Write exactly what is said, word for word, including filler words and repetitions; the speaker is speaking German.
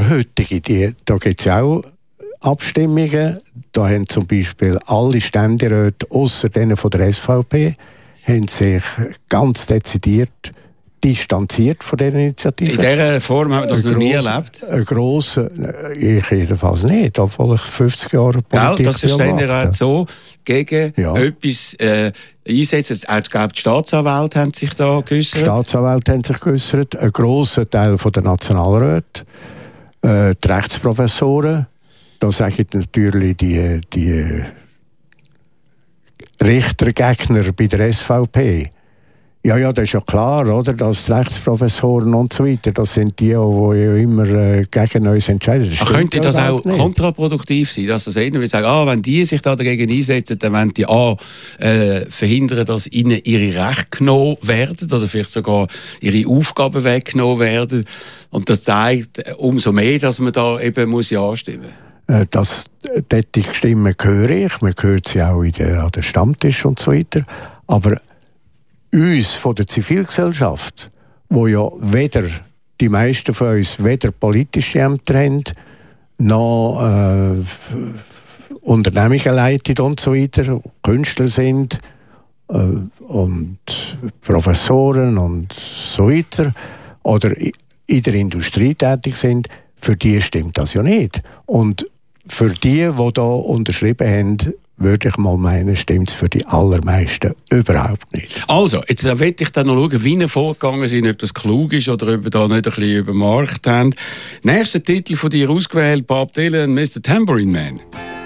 der heutige, die, da gibt es ja auch Abstimmungen. Da haben zum Beispiel alle Ständeräte, ausser denen von der S V P, haben sich ganz dezidiert distanziert von dieser Initiative. In dieser Form haben wir das ein noch nie gross, erlebt? Ein grosser, ich jedenfalls nicht, obwohl ich fünfzig Jahre Politik Gell, dass der Ständerat so gegen ja. etwas äh, einsetzt. Auch die Staatsanwälte haben sich da geäussert. Die Staatsanwälte haben sich geäussert, ein grosser Teil der Nationalräte, äh, die Rechtsprofessoren, da sagen natürlich die, die Richtergegner bei der S V P, ja, ja, das ist ja klar, oder? Dass die Rechtsprofessoren und so weiter, das sind die, die ja immer äh, gegen uns entscheiden. Das könnte das auch nicht. kontraproduktiv sein, dass das einer will sagen, ah, wenn die sich da dagegen einsetzen, dann wollen die A, äh, verhindern, dass ihnen ihre Rechte genommen werden oder vielleicht sogar ihre Aufgaben weggenommen werden. Und das zeigt umso mehr, dass man da eben muss ja stimmen. Das, diese Stimmen höre ich, man hört sie auch in der, an den Stammtisch und so weiter. Aber uns von der Zivilgesellschaft, wo ja weder die meisten von uns weder politische Ämter haben, noch äh, Unternehmungen leiten und so weiter, Künstler sind äh, und Professoren und so weiter, oder in der Industrie tätig sind, für die stimmt das ja nicht. Und für die, die da unterschrieben haben, würde ich mal meinen, stimmt es für die allermeisten überhaupt nicht. Also, jetzt will ich dann noch schauen, wie ihr vorgegangen sind, ob das klug ist oder ob ihr da nicht ein bisschen über den Markt habt. Nächster Titel von dir ausgewählt, Bob Dylan, Mister Tambourine Man.